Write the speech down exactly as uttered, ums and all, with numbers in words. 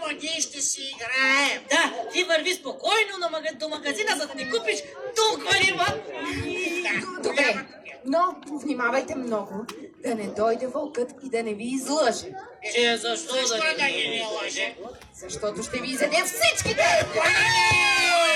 ние ще си играем. Да, ти върви спокойно до магазина, за да ни купиш толкова лима. Добре, но внимавайте много, да не дойде вълкът и да не ви излъже. Че защо Защо да да ни ги не лъже? Защото ще ви изяде всичките!